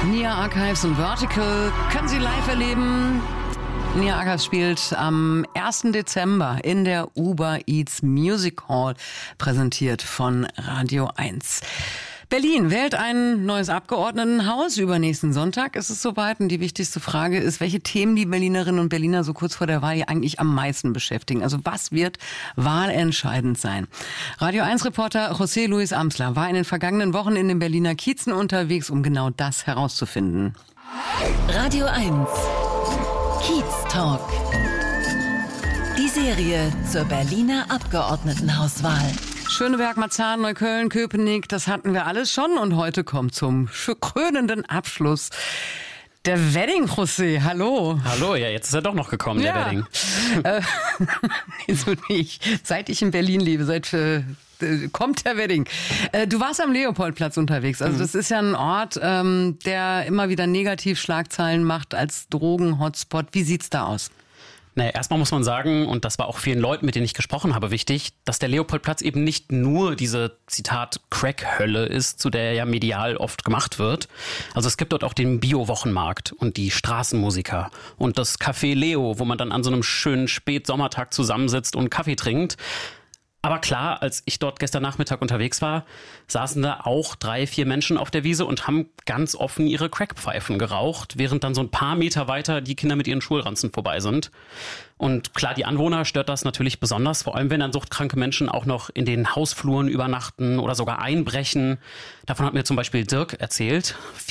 Nia Archives und Vertical können Sie live erleben. Nia Archives spielt am 1. Dezember in der Uber Eats Music Hall, präsentiert von Radio 1. Berlin wählt ein neues Abgeordnetenhaus. Übernächsten Sonntag ist es soweit. Und die wichtigste Frage ist, welche Themen die Berlinerinnen und Berliner so kurz vor der Wahl hier eigentlich am meisten beschäftigen. Also was wird wahlentscheidend sein? Radio 1-Reporter José Luis Amsler war in den vergangenen Wochen in den Berliner Kiezen unterwegs, um genau das herauszufinden. Radio 1 Kiez Talk. Die Serie zur Berliner Abgeordnetenhauswahl. Schöneberg, Marzahn, Neukölln, Köpenick, das hatten wir alles schon. Und heute kommt zum krönenden Abschluss der Wedding, José. Hallo. Hallo, ja, jetzt ist er doch noch gekommen, der Wedding. So nicht. Seit ich in Berlin lebe, kommt der Wedding. Du warst am Leopoldplatz unterwegs. Also das ist ja ein Ort, der immer wieder Negativschlagzeilen macht als Drogen-Hotspot. Wie sieht's da aus? Naja, erstmal muss man sagen, und das war auch vielen Leuten, mit denen ich gesprochen habe, wichtig, dass der Leopoldplatz eben nicht nur diese, Zitat, Crack-Hölle ist, zu der er ja medial oft gemacht wird. Also es gibt dort auch den Bio-Wochenmarkt und die Straßenmusiker und das Café Leo, wo man dann an so einem schönen Spätsommertag zusammensitzt und Kaffee trinkt. Aber klar, als ich dort gestern Nachmittag unterwegs war, saßen da auch 3, 4 Menschen auf der Wiese und haben ganz offen ihre Crackpfeifen geraucht, während dann so ein paar Meter weiter die Kinder mit ihren Schulranzen vorbei sind. Und klar, die Anwohner stört das natürlich besonders, vor allem wenn dann suchtkranke Menschen auch noch in den Hausfluren übernachten oder sogar einbrechen. Davon hat mir zum Beispiel Dirk erzählt,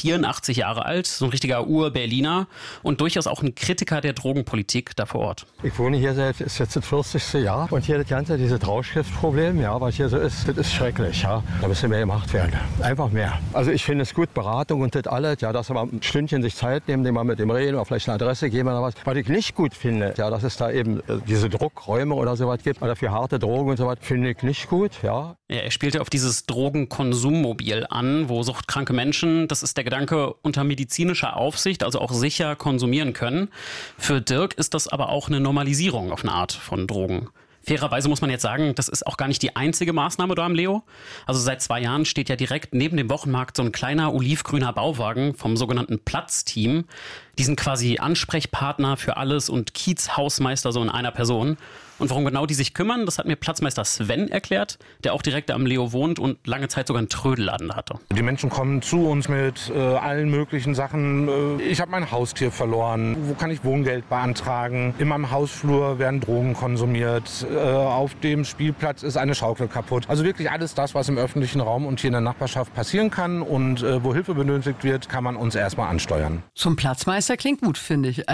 84 Jahre alt, so ein richtiger Ur-Berliner und durchaus auch ein Kritiker der Drogenpolitik da vor Ort. Ich wohne hier ist jetzt das 40. Jahr und hier das ganze, dieses Rauschgiftproblem, ja, was hier so ist, das ist schrecklich, ja. Da müsste mehr gemacht werden, einfach mehr. Also ich finde es gut, Beratung und das alles, ja, dass wir mal ein Stündchen sich Zeit nehmen, den mal mit dem reden oder vielleicht eine Adresse geben oder was. Was ich nicht gut finde, ja, das ist da eben diese Druckräume oder sowas gibt, oder für harte Drogen und sowas, finde ich nicht gut, ja. Ja, er spielte auf dieses Drogenkonsummobil an, wo suchtkranke Menschen, das ist der Gedanke, unter medizinischer Aufsicht, also auch sicher konsumieren können. Für Dirk ist das aber auch eine Normalisierung auf eine Art von Drogen. Fairerweise muss man jetzt sagen, das ist auch gar nicht die einzige Maßnahme da am Leo. Also seit 2 Jahren steht ja direkt neben dem Wochenmarkt so ein kleiner olivgrüner Bauwagen vom sogenannten Platzteam. Die sind quasi Ansprechpartner für alles und Kiezhausmeister so in einer Person. Und warum genau die sich kümmern, das hat mir Platzmeister Sven erklärt, der auch direkt am Leo wohnt und lange Zeit sogar einen Trödelladen hatte. Die Menschen kommen zu uns mit allen möglichen Sachen. Ich habe mein Haustier verloren. Wo kann ich Wohngeld beantragen? In meinem Hausflur werden Drogen konsumiert. Auf dem Spielplatz ist eine Schaukel kaputt. Also wirklich alles das, was im öffentlichen Raum und hier in der Nachbarschaft passieren kann. Und wo Hilfe benötigt wird, kann man uns erstmal ansteuern. Zum Platzmeister klingt gut, finde ich.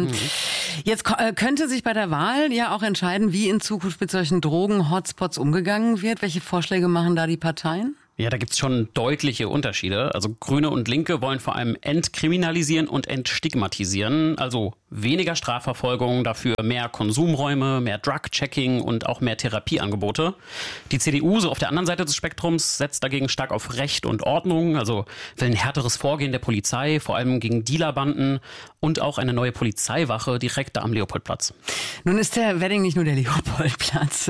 Jetzt könnte sich bei der Wahl ja auch entscheiden, wie in Zukunft mit solchen Drogen-Hotspots umgegangen wird. Welche Vorschläge machen da die Parteien? Ja, da gibt's schon deutliche Unterschiede. Also Grüne und Linke wollen vor allem entkriminalisieren und entstigmatisieren. Also weniger Strafverfolgung, dafür mehr Konsumräume, mehr Drug-Checking und auch mehr Therapieangebote. Die CDU, so auf der anderen Seite des Spektrums, setzt dagegen stark auf Recht und Ordnung. Also will ein härteres Vorgehen der Polizei, vor allem gegen Dealerbanden und auch eine neue Polizeiwache direkt da am Leopoldplatz. Nun ist der Wedding nicht nur der Leopoldplatz.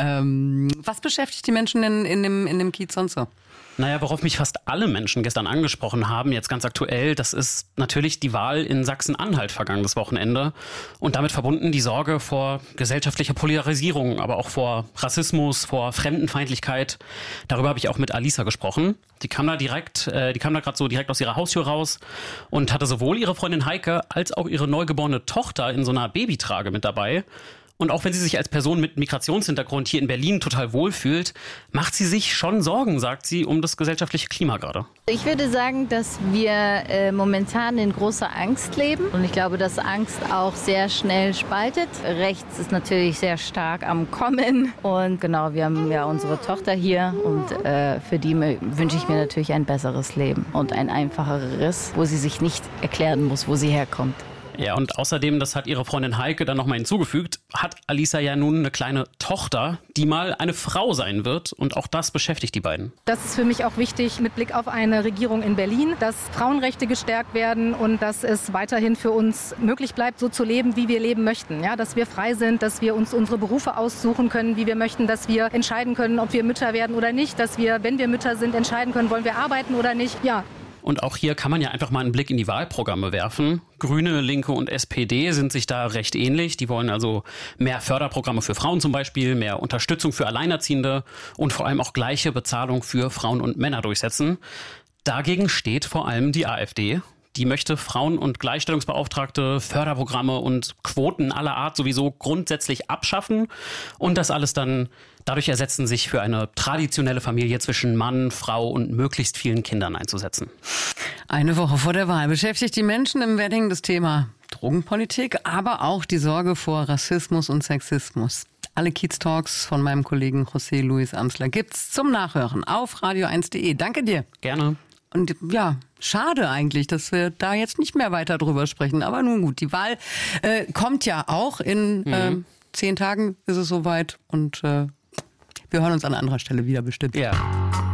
Was beschäftigt die Menschen denn in dem Kiez sonst so? Naja, worauf mich fast alle Menschen gestern angesprochen haben, jetzt ganz aktuell, das ist natürlich die Wahl in Sachsen-Anhalt vergangenes Wochenende und damit verbunden die Sorge vor gesellschaftlicher Polarisierung, aber auch vor Rassismus, vor Fremdenfeindlichkeit. Darüber habe ich auch mit Alisa gesprochen. Die kam da gerade so direkt aus ihrer Haustür raus und hatte sowohl ihre Freundin Heike als auch ihre neugeborene Tochter in so einer Babytrage mit dabei. Und auch wenn sie sich als Person mit Migrationshintergrund hier in Berlin total wohlfühlt, macht sie sich schon Sorgen, sagt sie, um das gesellschaftliche Klima gerade. Ich würde sagen, dass wir momentan in großer Angst leben. Und ich glaube, dass Angst auch sehr schnell spaltet. Rechts ist natürlich sehr stark am Kommen. Und genau, wir haben ja unsere Tochter hier. Und für die wünsche ich mir natürlich ein besseres Leben und ein einfacheres, wo sie sich nicht erklären muss, wo sie herkommt. Ja, und außerdem, das hat ihre Freundin Heike dann nochmal hinzugefügt, hat Alisa ja nun eine kleine Tochter, die mal eine Frau sein wird. Und auch das beschäftigt die beiden. Das ist für mich auch wichtig mit Blick auf eine Regierung in Berlin, dass Frauenrechte gestärkt werden und dass es weiterhin für uns möglich bleibt, so zu leben, wie wir leben möchten. Ja, dass wir frei sind, dass wir uns unsere Berufe aussuchen können, wie wir möchten, dass wir entscheiden können, ob wir Mütter werden oder nicht, dass wir, wenn wir Mütter sind, entscheiden können, wollen wir arbeiten oder nicht. Ja. Und auch hier kann man ja einfach mal einen Blick in die Wahlprogramme werfen. Grüne, Linke und SPD sind sich da recht ähnlich. Die wollen also mehr Förderprogramme für Frauen zum Beispiel, mehr Unterstützung für Alleinerziehende und vor allem auch gleiche Bezahlung für Frauen und Männer durchsetzen. Dagegen steht vor allem die AfD. Die möchte Frauen- und Gleichstellungsbeauftragte, Förderprogramme und Quoten aller Art sowieso grundsätzlich abschaffen und das alles dann dadurch ersetzen, sich für eine traditionelle Familie zwischen Mann, Frau und möglichst vielen Kindern einzusetzen. Eine Woche vor der Wahl beschäftigt die Menschen im Wedding das Thema Drogenpolitik, aber auch die Sorge vor Rassismus und Sexismus. Alle Kiez-Talks von meinem Kollegen José Luis Amsler gibt's zum Nachhören auf radio1.de. Danke dir. Gerne. Und ja, schade eigentlich, dass wir da jetzt nicht mehr weiter drüber sprechen. Aber nun gut, die Wahl kommt ja auch. In 10 Tagen ist es soweit. Und wir hören uns an anderer Stelle wieder bestimmt. Ja.